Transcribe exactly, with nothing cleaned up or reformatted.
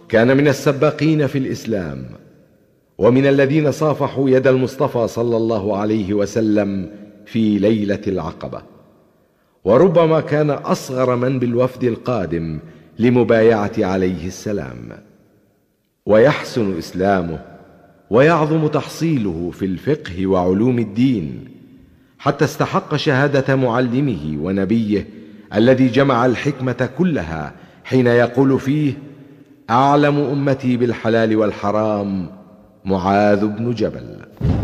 كان من السباقين في الإسلام، ومن الذين صافحوا يد المصطفى صلى الله عليه وسلم في ليلة العقبة، وربما كان أصغر من بالوفد القادم لمبايعة عليه السلام. ويحسن إسلامه ويعظم تحصيله في الفقه وعلوم الدين، حتى استحق شهادة معلمه ونبيه الذي جمع الحكمة كلها حين يقول فيه: أعلم أمتي بالحلال والحرام معاذ بن جبل.